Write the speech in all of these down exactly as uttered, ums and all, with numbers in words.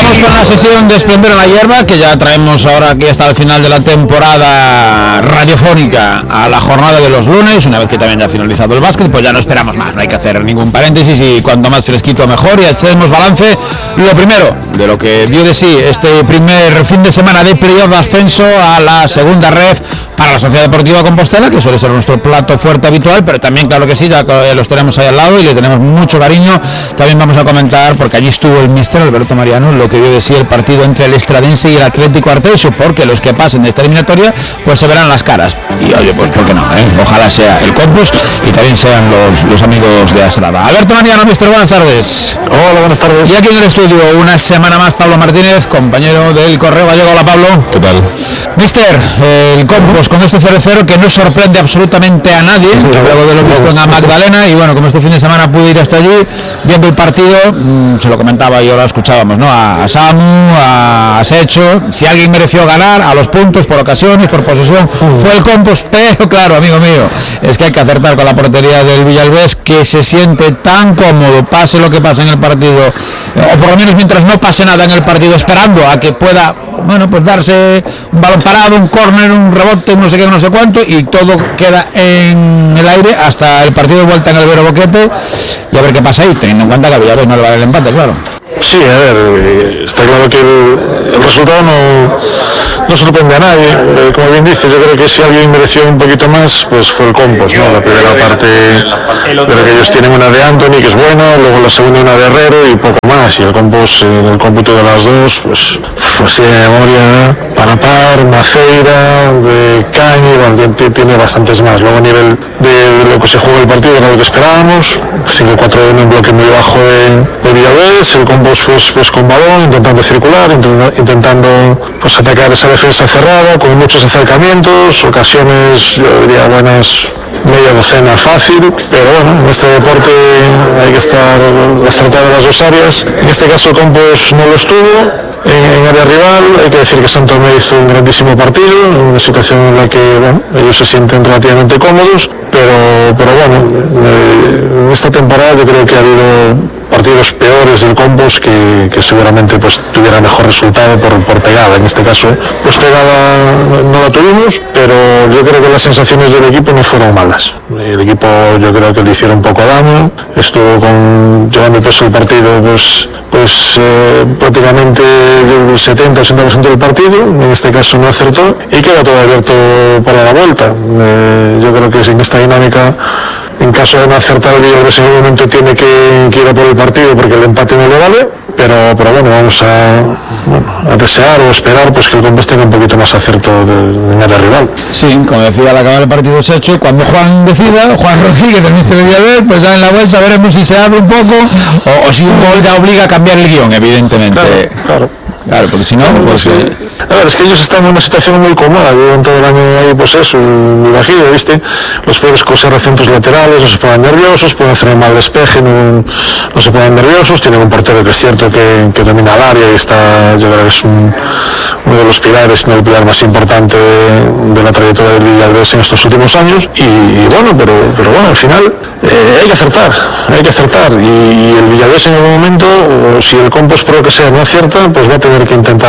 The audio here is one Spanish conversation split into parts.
Vamos con la sesión de Esplendor en la Hierba, que ya traemos ahora aquí hasta el final de la temporada radiofónica a la jornada de los lunes. Una vez que también ya ha finalizado el básquet, pues ya no esperamos más, no hay que hacer ningún paréntesis y cuanto más fresquito mejor. Y hacemos balance, lo primero, de lo que dio de sí este primer fin de semana de periodo de ascenso a la segunda red para la Sociedad Deportiva Compostela, que suele ser nuestro plato fuerte habitual, pero también, claro que sí, ya los tenemos ahí al lado y le tenemos mucho cariño. También vamos a comentar, porque allí estuvo el míster Alberto Mariano, lo que dio de sí el partido entre el Estradense y el Atlético Arteixo, porque los que pasen de esta eliminatoria, pues se verán las caras. Y oye, pues ¿por qué no? Eh? Ojalá sea el Compus y también sean los, los amigos de Astrada. Alberto Mariano, míster, buenas tardes. Hola, buenas tardes. Y aquí en el estudio, una semana más, Pablo Martínez, compañero del Correo Gallego. Hola, Pablo. ¿Qué tal? Míster, el Compus con este cero cero que no sorprende absolutamente a nadie, sí, luego de lo visto en la Magdalena, y bueno, como este fin de semana pude ir hasta allí viendo el partido, mmm, se lo comentaba y ahora lo escuchábamos, ¿no? A, a Samu, a, a Secho, si alguien mereció ganar a los puntos por ocasiones, por posesión, uh. fue el Compus, pero claro, amigo mío, es que hay que acertar con la portería del Villalbés, que se siente tan cómodo, pase lo que pase en el partido, o por lo menos mientras no pase nada en el partido, esperando a que pueda, bueno, pues darse un balón parado, un córner, un rebote, no sé qué, no sé cuánto, y todo queda en el aire hasta el partido de vuelta en el Vero Boquete, y a ver qué pasa ahí, teniendo en cuenta que a Villalbés no le vale el empate, claro. Sí, a ver, está claro que el, el resultado no, no sorprende a nadie. Eh, como bien dices, yo creo que si alguien mereció un poquito más, pues fue el Compos, ¿no? La primera parte, creo que ellos tienen una de Anthony, que es buena, luego la segunda una de Herrero y poco más. Y el Compos, en el cómputo de las dos, pues, pues tiene memoria, Panapar, Maceira, de Cañi, bueno, tiene bastantes más. Luego a nivel de, de lo que se jugó el partido, era lo que esperábamos, sigue cuatro uno, un bloque muy bajo de, de Villalbés, el Compos Pues, pues con balón, intentando circular, intentando pues, atacar esa defensa cerrada, con muchos acercamientos, ocasiones, yo diría buenas, media docena fácil, pero bueno, en este deporte hay que estar acertado en las dos áreas. En este caso el Compos no lo estuvo. En, en área rival, hay que decir que Santo Tomé hizo un grandísimo partido, una situación en la que bueno, ellos se sienten relativamente cómodos, pero, pero bueno, eh, en esta temporada yo creo que ha habido partidos peores del Compos que, que seguramente pues tuviera mejor resultado por, por pegada. En este caso, pues pegada no la tuvimos, pero yo creo que las sensaciones del equipo no fueron malas. El equipo yo creo que le hicieron poco daño, estuvo con, llevando peso el partido pues, pues eh, prácticamente el setenta ochenta por ciento del partido, en este caso no acertó y queda todo abierto para la vuelta. Eh, yo creo que en esta dinámica, en caso de no acertar el Villalbés en un momento tiene que, que ir a por el partido porque el empate no le vale, pero, pero bueno, vamos a, bueno, a desear o esperar pues que el Compos tenga un poquito más acierto de, de área rival. Sí, como decía al acabar el partido se ha hecho, cuando Juan decida, Juan Rodríguez, el míster de Villalbés, pues ya en la vuelta veremos si se abre un poco o, o si un gol ya obliga a cambiar el guión, evidentemente. Claro, claro. Claro, porque si no, pues... pues eh, a ver, es que ellos están en una situación muy cómoda, llevan todo el año ahí, pues eso, muy bajillo, ¿viste? Los pobres coser centros laterales, no se ponen nerviosos, pueden hacer un mal despeje, no, no se ponen nerviosos, tienen un portero que es cierto que, que domina el área y está, yo creo que es un, uno de los pilares, sino el pilar más importante de, de la trayectoria del Villalbés en estos últimos años, y, y bueno, pero, pero bueno, al final eh, hay que acertar, hay que acertar, y, y el Villalbés en algún momento, o si el Compos por lo que sea no acierta, pues va a tener que intentar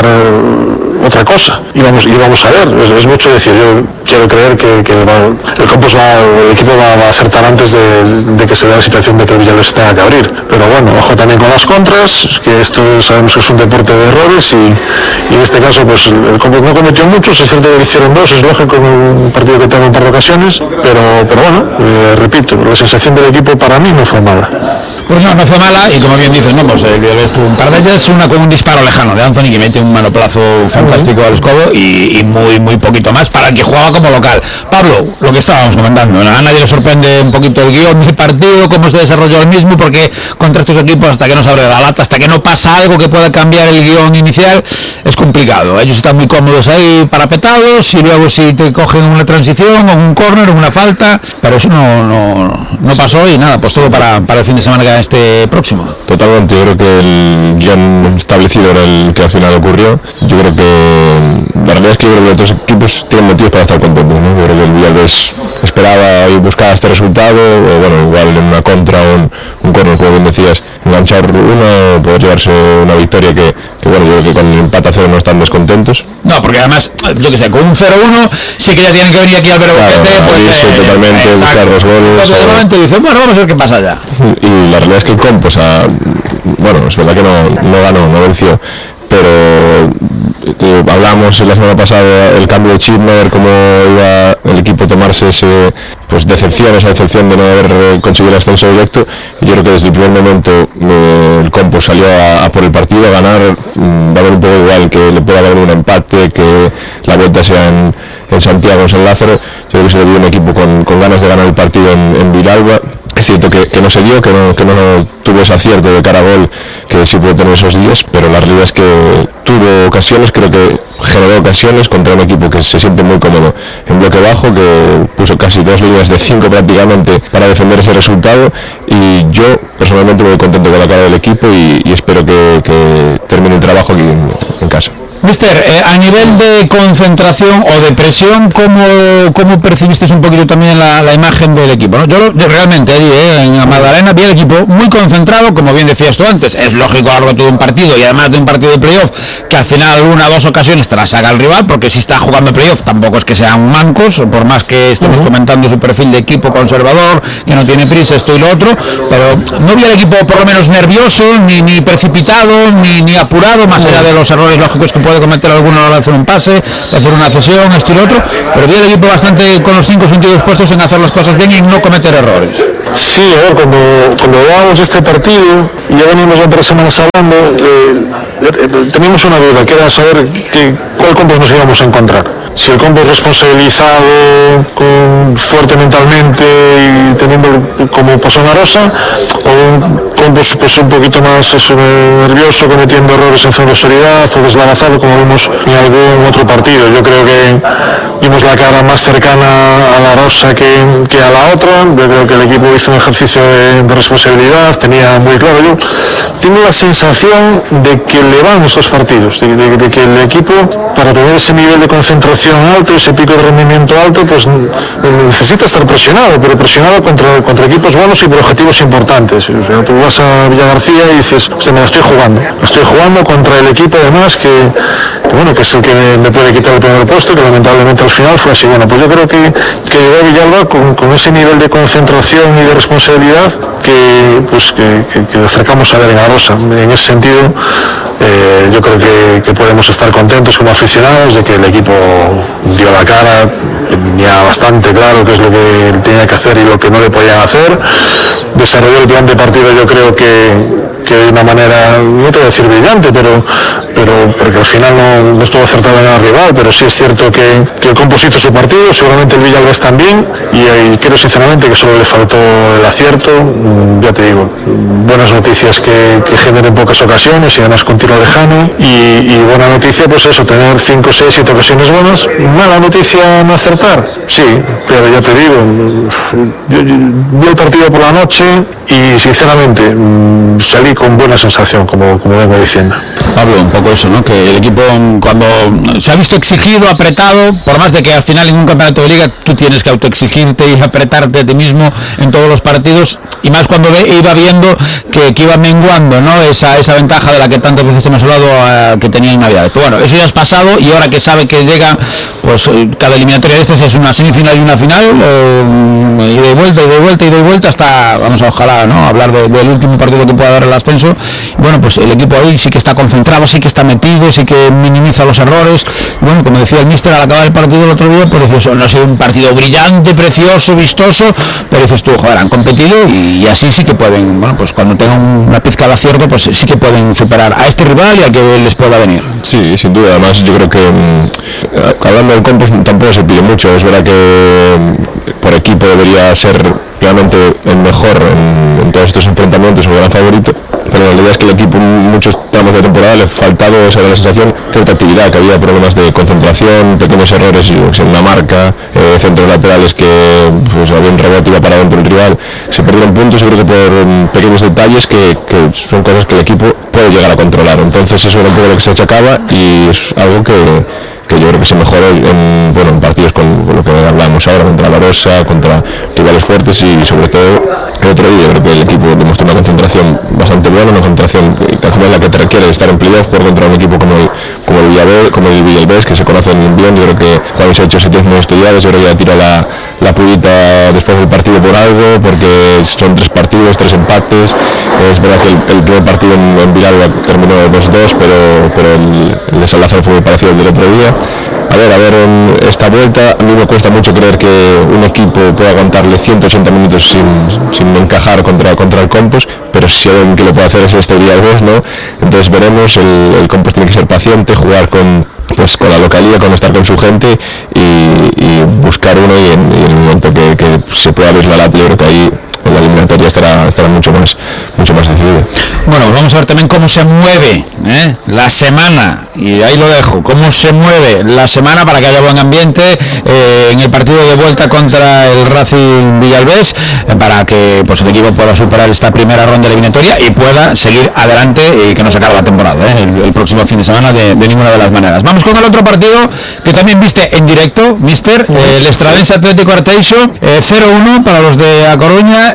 eh, otra cosa, y vamos, y vamos a ver, es, es mucho decir, yo quiero creer que, que va, el Compos va, el equipo va, va a acertar antes de, de que se dé la situación de que el Villalbés tenga que abrir, pero bueno, ojo también con las contras, que esto sabemos que es un deporte de errores, y, y en este caso pues el, el Compos no cometió muchos, es cierto que hicieron dos, es lógico en un partido que tenga un par de ocasiones, pero, pero bueno, eh, repito, la sensación del equipo para mí no fue mala. Pues no, no fue mala, y como bien dices, no, pues el Villalbés tuvo un par de ellas, una con un disparo lejano de Anthony que mete un manoplazo fantástico al escobo y, y muy muy poquito más para el que jugaba como local. Pablo, lo que estábamos comentando, ¿no? A nadie le sorprende un poquito el guión del partido, cómo se desarrolló el mismo, porque contra estos equipos hasta que no se abre la lata, hasta que no pasa algo que pueda cambiar el guión inicial, es complicado. Ellos están muy cómodos ahí parapetados y luego si te cogen una transición o un córner o una falta, pero eso no, no, no pasó y nada, pues todo para, para el fin de semana que este próximo. Totalmente, yo creo que el guión establecido en el que al final ocurrió. Yo creo que la realidad es que yo creo que los dos equipos tienen motivos para estar contentos, ¿no? Yo creo que el Villalbés esperaba y buscaba este resultado, o bueno, igual en una contra o un, un corner, como bien decías, enganchar uno, poder llevarse una victoria que, que bueno, yo creo que con el empate a cero no están descontentos. No, porque además, yo que sé, con un cero uno sí que ya tienen que venir aquí al Verbo claro, Boquete, pues eh, totalmente, exacto, buscar los goles. Entonces, de momento dicen, bueno, vamos a ver qué pasa ya. Y la realidad es que el Comp, o sea, bueno, es verdad que no, no ganó, no venció, pero eh, hablamos la semana pasada el cambio de chip, no ver cómo iba el equipo a tomarse ese, pues decepción, esa decepción de no haber conseguido el ascenso directo. Y yo creo que desde el primer momento eh, el Compo salió a, a por el partido, a ganar, mmm, va a haber un poco igual que le pueda haber un empate, que la vuelta sea en, en Santiago, en San Lázaro. Yo creo que se le dio un equipo con, con ganas de ganar el partido en, en Vilalba. Es cierto que, que no se dio, que no, que no tuvo ese acierto de cara a gol que sí puede tener esos días, pero la realidad es que tuvo ocasiones, creo que generó ocasiones contra un equipo que se siente muy cómodo en bloque bajo, que puso casi dos líneas de cinco prácticamente para defender ese resultado, y yo personalmente me voy contento con la cara del equipo y, y espero que, que termine el trabajo aquí en, en casa. Mister, eh, a nivel de concentración o de presión, ¿cómo, cómo percibisteis un poquito también la, la imagen del equipo, ¿no? Yo, yo realmente allí, eh, en la Magdalena, vi el equipo muy concentrado, como bien decías tú antes. Es lógico a lo largo de todo un partido, y además de un partido de playoff, que al final una o dos ocasiones te la saca el rival, porque si está jugando playoff tampoco es que sean mancos, por más que estemos uh-huh. comentando su perfil de equipo conservador, que no tiene prisa, esto y lo otro, pero no vi al equipo por lo menos nervioso, ni, ni precipitado, ni, ni apurado, más allá de los errores lógicos que puede cometer alguno a la hora de hacer un pase, de hacer una cesión, esto y lo otro, pero vi el equipo bastante con los cinco sentidos puestos en hacer las cosas bien y no cometer errores. Sí, a ver, cuando, cuando veamos este partido, y ya venimos de tres semanas hablando, eh, eh, teníamos una duda, que era saber que, cuál Compos nos íbamos a encontrar. Si el Compos responsabilizado, con, fuerte mentalmente y teniendo como pasó en Arosa, o un Compos pues, un poquito más eso, nervioso, cometiendo errores en profesionalidad o deslavazado como vimos en algún otro partido. Yo creo que vimos la cara más cercana a la Arosa que, que a la otra. Yo creo que el equipo hizo un ejercicio de, de responsabilidad, tenía muy claro. Yo tengo la sensación de que le van estos partidos, de, de, de que el equipo, para tener ese nivel de concentración alto, ese pico de rendimiento alto, pues necesita estar presionado, pero presionado contra, contra equipos buenos y por objetivos importantes. O sea, tú vas a Villagarcía y dices, o sea, me la estoy jugando, me estoy jugando contra el equipo además que, que bueno, que es el que me, me puede quitar el primer puesto, que lamentablemente al final fue así. Bueno, pues yo creo que, que llegó a Villalba con, con ese nivel de concentración y de responsabilidad que, pues, que, que, que acercamos a ver en Arosa. En ese sentido, eh, yo creo que, que podemos estar contentos como aficionados de que el equipo dio la cara, tenía bastante claro qué es lo que tenía que hacer y lo que no le podían hacer. Desarrolló el plan de partido, yo creo que que de una manera, no te voy a decir brillante, pero, pero porque al final no, no estuvo acertado en el rival, pero sí es cierto que, que el Compos hizo su partido, seguramente el Villalbés también, y, y creo sinceramente que solo le faltó el acierto. Ya te digo, buenas noticias que, que generen pocas ocasiones y además con tiro lejano, y, y buena noticia pues eso, tener cinco, seis, siete ocasiones buenas. Mala noticia no acertar, sí, pero ya te digo, yo, yo, vi el partido por la noche y sinceramente salí con buena sensación, como, como vengo diciendo. Pablo, un poco eso, ¿no? Que el equipo, cuando se ha visto exigido, apretado, por más de que al final en un campeonato de liga tú tienes que autoexigirte y apretarte a ti mismo en todos los partidos, y más cuando ve, iba viendo que, que iba menguando, ¿no? Esa, esa ventaja de la que tantas veces hemos hablado uh, que tenía en Navidad. Pero bueno, eso ya es pasado, y ahora que sabe que llega, pues cada eliminatoria de estas es una semifinal y una final, eh, y de vuelta, y de vuelta, y de vuelta, hasta, vamos a ojalá, ¿no? Hablar de, del último partido que pueda dar el ascenso. Bueno, pues el equipo ahí sí que está concentrado, sí que está metido, sí que minimiza los errores. Bueno, como decía el míster al acabar el partido el otro día, pues dices, no ha sido un partido brillante, precioso, vistoso, pero dices tú, joder, han competido, y, y así sí que pueden, bueno, pues cuando tengan una pizca de acierto, pues sí que pueden superar a este rival y a que les pueda venir. Sí, sin duda. Además yo creo que mmm, hablando del Compos tampoco se pide mucho. Es verdad que mmm, por equipo debería ser realmente el mejor en, en todos estos enfrentamientos, el gran favorito, pero la realidad es que el equipo muchos tramos de temporada le ha faltado, esa era la sensación, cierta actividad, que había problemas de concentración, pequeños errores en una marca, eh, centros laterales que pues, había un rebote iba para dentro del rival, se perdieron puntos, yo creo que por um, pequeños detalles que, que son cosas que el equipo puede llegar a controlar. Entonces eso era un poco lo que se achacaba y es algo que, que yo creo que se mejoró en, bueno, en partidos con, con lo que hablamos ahora, contra la Rosa, contra rivales fuertes y sobre todo el otro día creo que el equipo demostró una concentración bastante buena, una concentración que, que al final es la que te requiere estar en playoff, jugar contra un equipo como el, como el Villalbés, como el Villalbés, que se conocen bien. Yo creo que Juan se ha hecho sitios muy estudiados, yo creo que ya tiró la, la pullita después del partido por algo, porque son tres partidos, tres empates. Es verdad que el, el primer partido en, en Villalba terminó dos dos, pero, pero el, el desenlace fue muy parecido al del otro día. A ver, a ver, en esta vuelta a mí me cuesta mucho creer que un equipo pueda aguantarle ciento ochenta minutos sin, sin encajar contra, contra el Compos, pero si hay alguien que lo puede hacer es este Villalbés, ¿no? Entonces veremos, el, el Compos tiene que ser paciente, jugar con, pues, con la localía, con estar con su gente y, y buscar uno y en, y en el momento que, que se pueda ver la lata, yo creo que ahí en la eliminatoria estará, estará mucho más mucho más decidido. Bueno, pues vamos a ver también cómo se mueve ¿eh? la semana, y ahí lo dejo, cómo se mueve la semana para que haya buen ambiente eh, en el partido de vuelta contra el Racing Villalbés, eh, para que pues el equipo pueda superar esta primera ronda eliminatoria y pueda seguir adelante y que no se acabe la temporada ¿eh? el, el próximo fin de semana de, de ninguna de las maneras. Vamos con el otro partido que también viste en directo, mister, sí, eh, el Estradense Atlético Arteixo, eh, cero uno para los de A Coruña.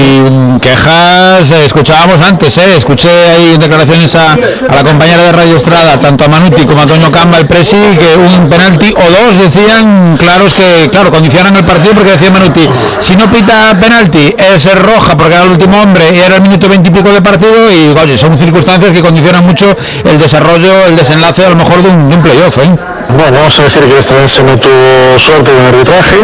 Y quejas, eh, escuchábamos antes, eh, escuché ahí declaraciones a, a la compañera de Radio Estrada, tanto a Manuti como a Antonio Camba, el presi, que un penalti o dos decían claros que, claro, condicionan el partido, porque decía Manuti, si no pita penalti es roja porque era el último hombre y era el minuto veintipico de partido, y oye, son circunstancias que condicionan mucho el desarrollo, el desenlace a lo mejor de un, de un playoff, ¿eh? Bueno, vamos a decir que esta vez se no tuvo suerte con el arbitraje.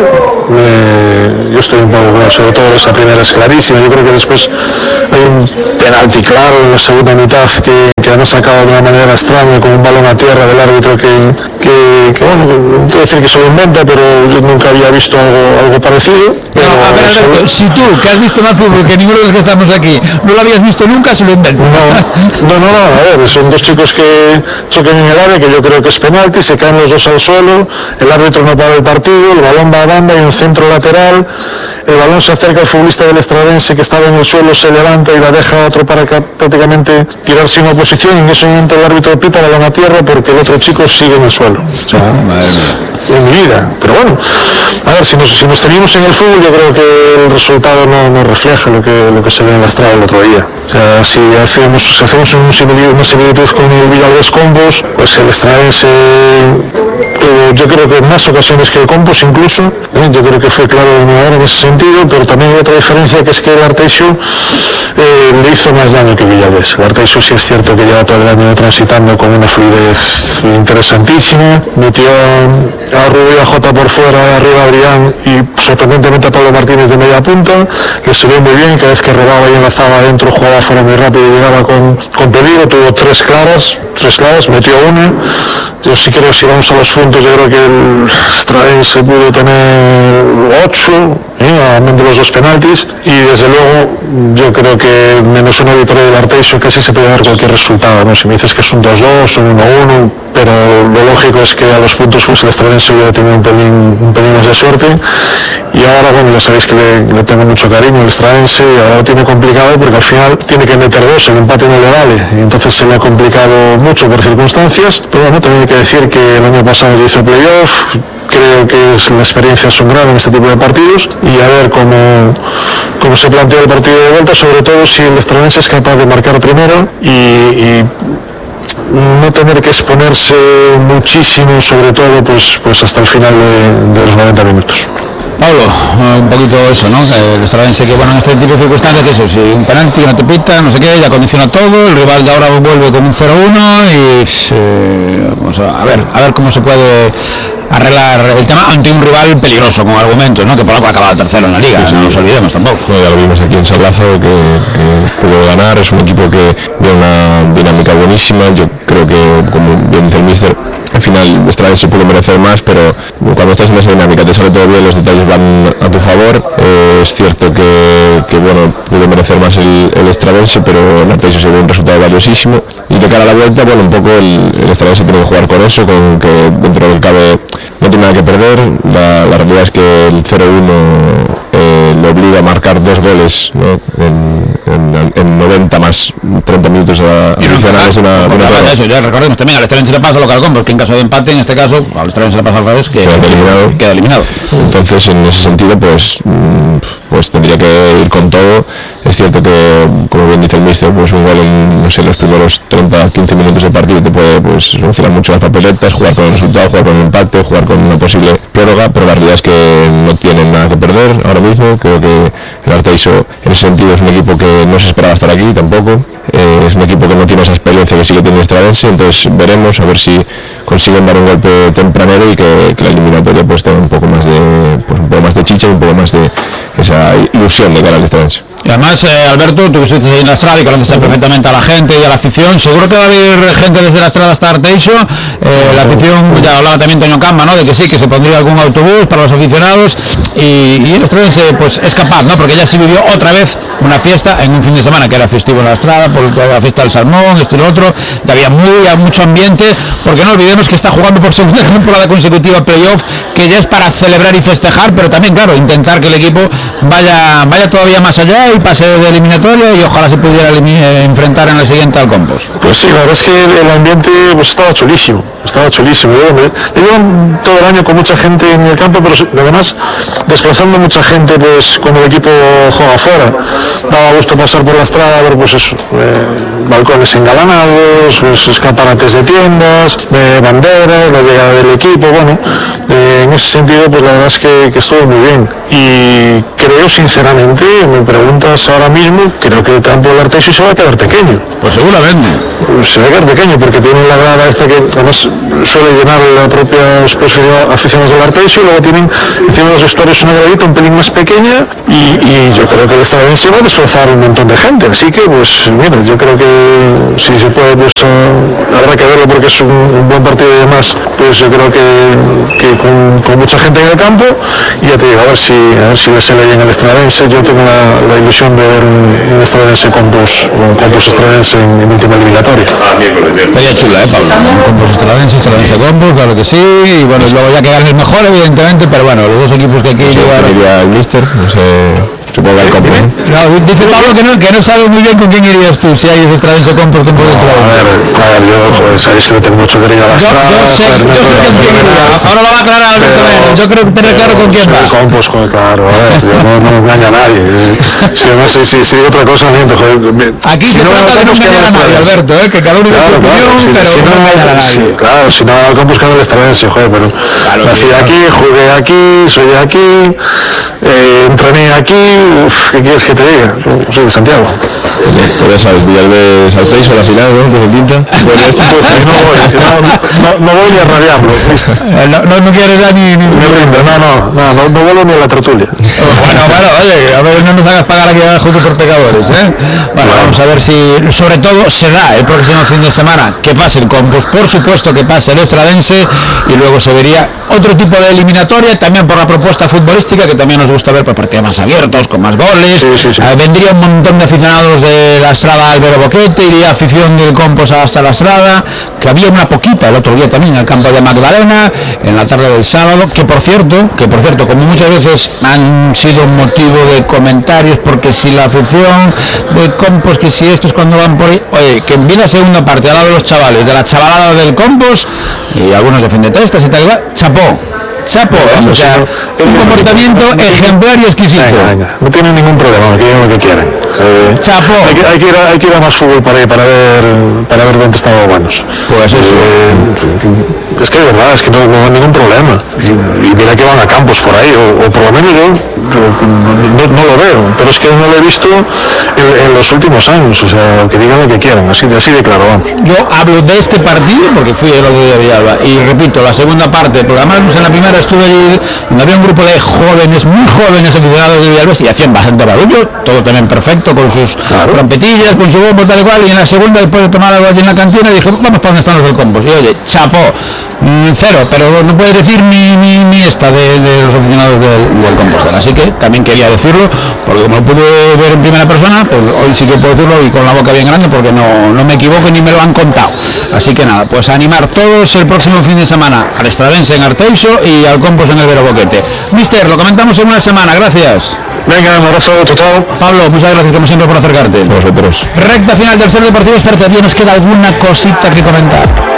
Eh, yo estoy un poco, bueno, sobre todo esa primera es clarísima. Yo creo que después hay un penalti claro en la segunda mitad que, que además acaba de una manera extraña con un balón a tierra del árbitro que, que, que bueno, no quiero decir que se lo inventa, pero yo nunca había visto algo, algo parecido. Pero no, a ver, Alberto, si tú, que has visto más fútbol que ninguno de los que estamos aquí, no lo habías visto nunca, se lo inventas. No, no, no, no, a ver, son dos chicos que chocan en el área, que yo creo que es penalti, se caen los dos al suelo, el árbitro no para el partido, el balón va a banda y un centro lateral, el balón se acerca al futbolista del Estradense que estaba en el suelo, se levanta y la deja a otro para que, prácticamente tirarse en oposición, y en ese momento el árbitro pita balón a tierra porque el otro chico sigue en el suelo. O sea, en mi vida, pero bueno, a ver, si nos, si nos seguimos en el fútbol, yo creo que el resultado no, no refleja lo que, lo que se ve en la Estrada el otro día. O sea, si hacemos, si hacemos un similitud, una similitud con el Villalbés Compos, pues el Estradense tuvo, yo creo que en más ocasiones que el Compos incluso, ¿eh? Yo creo que fue claro en ese sentido, pero también hay otra diferencia, que es que el Arteixo eh, le hizo más daño que Villalbés. El Arteixo sí es cierto que lleva todo el año transitando con una fluidez interesantísima, metió a Rubio, a Jota por fuera, arriba a Brián y sorprendentemente a Pablo Martínez de media punta, le subió muy bien, cada vez que robaba y enlazaba adentro jugaba fuera muy rápido y llegaba con, con peligro, tuvo tres claras, tres claras, metió una. Yo sí creo, si vamos a los puntos, yo creo que el Estradense pudo tener ocho, ¿eh? a menos de los dos penaltis, y desde luego yo creo que menos una victoria del Arteixo casi se puede dar cualquier resultado, ¿no? Si me dices que es un dos dos o un uno uno, pero lo lógico es que a los puntos pues el Estradense hubiera tenido un pelín, un pelín más de suerte, y ahora bueno, ya sabéis que le, le tengo mucho cariño al Estradense, y ahora lo tiene complicado porque al final tiene que meter dos, el empate no le vale, y entonces se le ha complicado mucho por circunstancias, pero bueno, también hay que decir que el año pasado hizo playoff, creo que es, la experiencia es un gran en este tipo de partidos, y a ver cómo, cómo se plantea el partido de vuelta, sobre todo si el Estradense es capaz de marcar primero y, y no tener que exponerse muchísimo, sobre todo pues, pues hasta el final de, de los noventa minutos. Pablo, un poquito eso, ¿no? El Estradense que, bueno, en este tipo de circunstancias, que eso, si un penalti no te pita, no sé qué, ya condiciona todo, el rival de ahora vuelve con un cero uno y eh, vamos a ver, a ver cómo se puede arreglar el tema ante un rival peligroso, con argumentos, ¿no? Que por algo ha acabado tercero en la liga, sí, sí, no nos olvidemos tampoco. Bueno, ya lo vimos aquí en Sarlazo, que, que pudo ganar, es un equipo que tiene una dinámica buenísima, yo creo que, como bien dice el míster, al final el Estradense pudo merecer más, pero cuando estás en esa dinámica te sale todo bien, los detalles van a tu favor. Eh, es cierto que, que bueno, pudo merecer más el, el Estradense, pero el Arteixo se dio un resultado valiosísimo, y de cara a la vuelta, bueno, un poco el, el Estradense tiene que jugar con eso, con que dentro del cabe no tiene nada que perder. La, la realidad es que el cero uno eh, le obliga a marcar dos goles, ¿no? en, en, en noventa más treinta minutos adicionales de una, una eso, ya recordemos también, al Estradense le pasa lo que al Compos, que en caso de empate, en este caso, al Estradense le pasa al revés, que queda eliminado. queda eliminado. Entonces, en ese sentido, pues pues tendría que ir con todo. Es cierto que, como bien dice el míster, pues un gol en, no sé, los primeros treinta quince minutos del partido te puede pues solucionar mucho las papeletas, jugar con el resultado, jugar con el empate, jugar con una posible prórroga, pero la realidad es que no tienen nada que perder ahora mismo. Creo que el Arteixo, en ese sentido, es un equipo que no se esperaba estar aquí tampoco. Eh, es un equipo que no tiene esa experiencia que sí que tiene el Estradense, entonces veremos a ver si consiguen dar un golpe tempranero y que, que la eliminatoria pues tenga un poco más de pues un poco más de chicha y un poco más de esa ilusión de cara al Estradense. Y además, eh, Alberto, tú que estuviste ahí en la Estrada y conoces perfectamente a la gente y a la afición, seguro que va a haber gente desde la Estrada hasta Arteixo. Eh, la afición, ya hablaba también Toño Camba, ¿no?, de que sí, que se pondría algún autobús para los aficionados, y, y el Estradense pues es capaz, ¿no?, porque ya se vivió otra vez una fiesta en un fin de semana que era festivo en la Estrada, porque era la fiesta del salmón, esto y lo otro, y había muy, mucho ambiente, porque no olvidemos que está jugando por segunda temporada consecutiva playoff, que ya es para celebrar y festejar, pero también, claro, intentar que el equipo vaya, vaya todavía más allá y pase de eliminatoria, y ojalá se pudiera eh, enfrentar en el siguiente al Compos. Pues sí, la verdad es que el ambiente pues estaba chulísimo, estaba chulísimo. Yo, me, yo llevo todo el año con mucha gente en el campo, pero además desplazando mucha gente pues cuando el equipo juega afuera. Daba gusto pasar por la Estrada, ver pues eso, eh, balcones engalanados, pues, escaparates de tiendas, de banderas, la llegada del equipo, bueno, eh, en ese sentido pues la verdad es que, que estuvo muy bien. Y creo sinceramente, me preguntas ahora mismo, creo que el campo del Arteixo se va a quedar pequeño. Pues seguramente. Se va a quedar pequeño porque tiene la grada esta que además suele llenar la propia aficionados del Arteixo, y luego tienen encima de los vestuarios una gradita un pelín más pequeña, y, y yo creo que el Estradense va a desplazar un montón de gente, así que pues mira, yo creo que si se puede pues uh, habrá que verlo porque es un, un buen partido y demás, pues yo creo que, que con, con mucha gente en el campo, y ya te digo, a ver si a ver si le sale bien el Estradense. Yo tengo la, la ilusión de ver un, un Estradense Compos, un Compos Estradense en, en última eliminatoria. Estaría chula, ¿eh, Pablo? Un Compos Estradense, Estradense Compos, claro que sí, y bueno, y luego ya que gane el mejor, evidentemente, pero bueno, los dos equipos que hay que llevar... Diría el míster, no sé... Supongo que el Compos, ¿no? No, dice Pablo que no, que no sabe muy bien con quién irías tú, si hay Estradense Compos, Compos no, Estradense. A ver, a ver, yo pues, sabéis que no tengo mucho cariño a la Estrada. Yo, yo sé, yo sé con quién iría. Ahora lo va a aclarar Alberto Mena. Yo creo que tener claro con quién va. Compos, joder, claro, a ver, yo no, no engaño a nadie. Si además, si, si, si digo otra cosa, miento, joder. Aquí si se no trata de no engañar a nadie, Alberto, ¿eh? Que cada uno tiene su opinión, si, pero si no no engañar a nadie. Sí, claro, si no al Compos queda el Estradense, joder, pero claro, nací claro. aquí, jugué aquí, soy aquí, eh, entrené aquí, uf, ¿qué quieres que te diga? Yo soy de Santiago. Pues al Villalbes Arteixo a la final, ¿no? ¿Te pinta? No voy, no, no, no voy ni a radiarlo, ¿viste? No, no, no quieres ya ni... ni... Me rindo, no, no, no, no, no vuelvo ni a la tertulia. Bueno, bueno, oye, a ver, no nos hagas pagar aquí abajo por pecadores, ¿eh? Bueno, bueno, vamos a ver si, sobre todo, se da el próximo fin de semana que pase el Compos, por supuesto que pase el Estradense, y luego se vería otro tipo de eliminatoria, también por la propuesta futbolística, que también nos gusta ver por partidos más abiertos, con más goles. Sí, sí, sí. Eh, vendría un montón de aficionados de la Estrada al Vero Boquete, iría afición del Compos hasta la Estrada, que había una poquita el otro día también en el campo de Magdalena, en la tarde del sábado, que por cierto, que por cierto, como muchas veces han sido motivo de comentarios, porque si la afición del Compos, que si estos cuando van por ahí, oye, que viene la segunda parte al lado de los chavales, de la chavalada del Compos, y algunos defienden testas y tal, chapó. Chapo, ¿eh? O sea, un comportamiento ejemplar y exquisito. Venga, venga. No tienen ningún problema, que digan lo que quieran. Eh, Chapo. Hay que, hay, que ir a, hay que ir a más fútbol para, para ver para ver dónde están los buenos. Pues eso. Eh, es que de verdad, es que no, no hay ningún problema. Y, y mira que van a campos por ahí, o, o por lo menos yo no, no lo veo, pero es que no lo he visto en, en los últimos años, o sea, que digan lo que quieran, así de, así de claro, vamos. Yo hablo de este partido porque fui el otro día de Villalba y repito, la segunda parte, porque además en la primera estuve allí donde había un grupo de jóvenes, muy jóvenes aficionados de Villalba y hacían bastante barullo, todo también perfecto, con sus claro. trompetillas, con su bombo tal y cual, y en la segunda, después de tomar algo allí en la cantina, dije, vamos para donde están los del Compos, y oye, chapó, mmm, cero, pero no puedes decir ni, ni, ni esta de, de los aficionados del, del Compostela, así que también quería decirlo, porque como lo pude ver en primera persona, pues hoy sí que puedo decirlo y con la boca bien grande, porque no, no me equivoco ni me lo han contado. Así que nada, pues a animar todos el próximo fin de semana al Estradense en Arteixo y al Compos en el Vero Boquete. Mister, lo comentamos en una semana, gracias. Venga, un abrazo, chao, chao. Pablo, muchas gracias como siempre por acercarte. Nosotros. Recta final del Ser Deportivo, pero todavía nos queda alguna cosita que comentar.